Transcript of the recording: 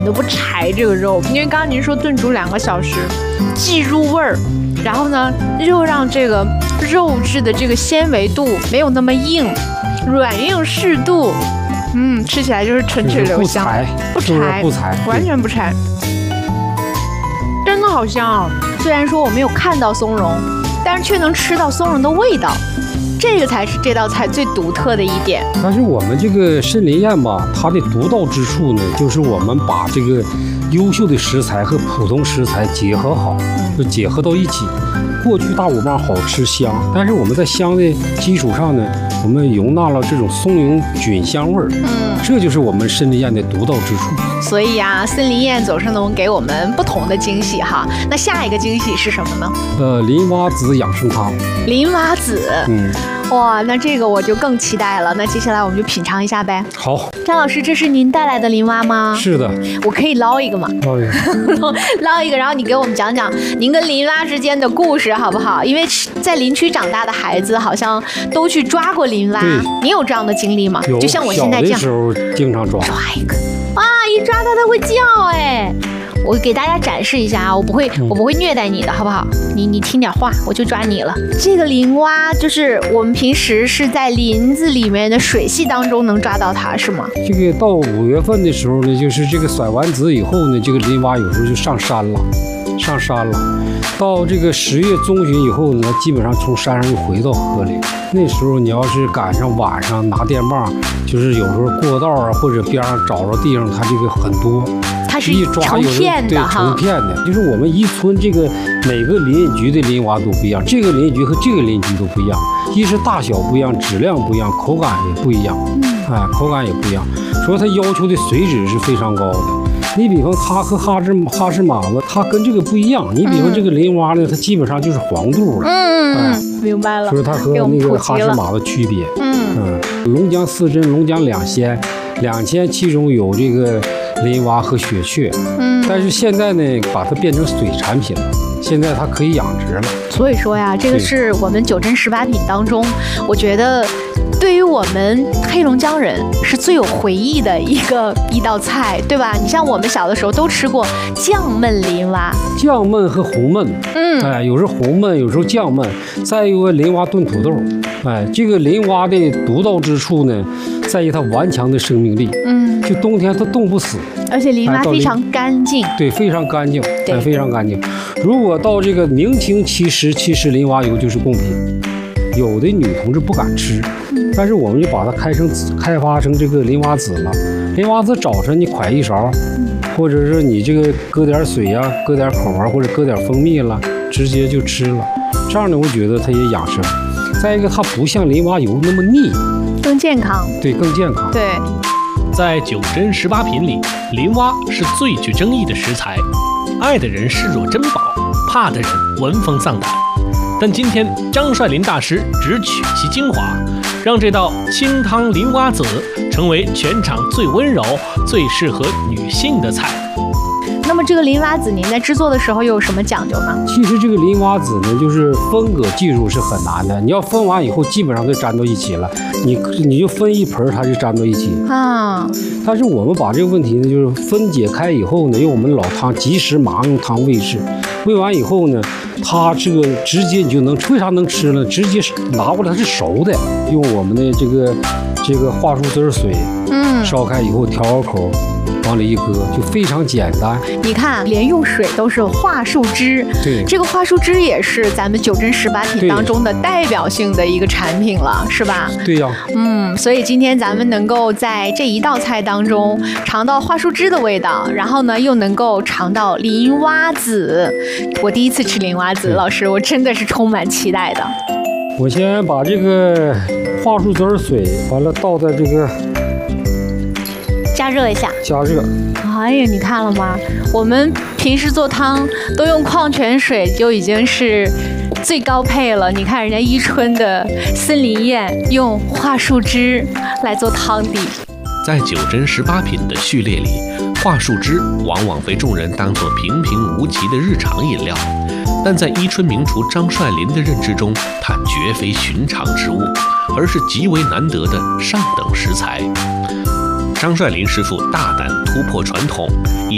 都不柴这个肉，因为刚刚您说炖煮2个小时，既入味儿，然后呢又让这个肉质的这个纤维度没有那么硬，软硬适度，吃起来就是唇齿留香，不柴，完全不柴，真的好香啊！虽然说我没有看到松茸，但是却能吃到松茸的味道。这个才是这道菜最独特的一点。 但是我们这个参林宴吧，它的独到之处呢，就是我们把这个优秀的食材和普通食材结合好，就结合到一起。过去大五棒好吃香，但是我们在香的基础上呢，我们容纳了这种松茸菌香味儿。这就是我们参林宴的独到之处。 所以啊，森林宴总是能给我们不同的惊喜哈。那下一个惊喜是什么呢？ 林蛙子养生汤。 林蛙子，哇，那这个我就更期待了。那接下来我们就品尝一下呗。 好， 张老师，这是您带来的林蛙吗？ 是的。 我可以捞一个吗？ 捞一个， 捞一个，然后你给我们讲讲您跟林蛙之间的故事好不好？因为在林区长大的孩子好像都去抓过林蛙，你有这样的经历吗？ 有， 就像我现在这样。 小的时候经常抓一个，啊，一抓它会叫哎。我给大家展示一下啊，我不会虐待你的，好不好？你听点话，我就抓你了。这个林蛙就是我们平时是在林子里面的水系当中能抓到它，是吗？ 这个到5月份的时候呢，就是这个甩完籽以后呢，这个林蛙有时候就上山了。到这个10月中旬以后呢，基本上从山上又回到河里。那时候你要是赶上晚上拿电棒，就是有时候过道啊或者边上找着地方，它这个很多。 它是一抓成片的哈， 成片的，就是我们一村这个每个林业局的林蛙都不一样，这个林业局和这个林业局都不一样，一是大小不一样，质量不一样，口感也不一样，口感也不一样，所以它要求的水质是非常高的。你比方它和哈士马子，它跟这个不一样。你比方这个林蛙呢，它基本上就是黄肚了， 明白了。 所以它和那个哈士马的区别，龙江4珍，龙江2鲜，2鲜其中有这个林蛙和雪雀，但是现在呢，把它变成水产品了，现在它可以养殖了。 所以说呀，这个是我们9珍18品当中，我觉得对于我们黑龙江人是最有回忆的一道菜，对吧？你像我们小的时候都吃过酱焖林蛙， 酱焖和红焖，有时候红焖，有时候酱焖，再有个林蛙炖土豆，这个林蛙的独到之处呢，在于它顽强的生命力，就冬天它冻不死， 而且林蛙非常干净， 对，非常干净，非常干净。如果到这个明清其实林蛙油就是贡品，有的女同志不敢吃，但是我们就把它开发成这个林蛙籽了。林蛙籽早晨你㧟一勺，或者是你这个搁点水啊，搁点口啊，或者搁点蜂蜜了，直接就吃了。这样呢，我觉得它也养生。再一个，它不像林蛙油那么腻， 更健康。 对，更健康。 对， 在9珍18品里，林蛙是最具争议的食材，爱的人视若珍宝，怕的人闻风丧胆。但今天张帅林大师只取其精华，让这道清汤林蛙子成为全场最温柔、最适合女性的菜。 那么这个林蛙子您在制作的时候又有什么讲究呢？ 其实这个林蛙子呢，就是分割技术是很难的。你要分完以后，基本上都粘到一起了。你就分一盆，它就粘到一起啊。但是我们把这个问题呢，就是分解开以后呢，用我们老汤及时马上用汤煨制，煨完以后呢，它这个直接你就能，为啥能吃呢？直接拿过来它是熟的，用我们的这个桦树汁水，烧开以后调好口。往里一搁就非常简单。 你看，连用水都是桦树汁， 对， 这个桦树汁也是咱们9珍18品当中的代表性的一个产品了，是吧？ 对呀， 所以今天咱们能够在这一道菜当中尝到桦树汁的味道，然后呢又能够尝到林蛙子。我第一次吃林蛙子，老师，我真的是充满期待的。 我先把这个桦树汁水完了倒在这个。 加热一下， 加热。 哎呀，你看了吗？我们平时做汤都用矿泉水，就已经是最高配了。你看人家伊春的森林宴用桦树汁来做汤底。 在9珍18品的序列里，桦树汁往往被众人当作平平无奇的日常饮料，但在伊春名厨张帅林的认知中，它绝非寻常之物，而是极为难得的上等食材。张帅林师傅大胆突破传统，以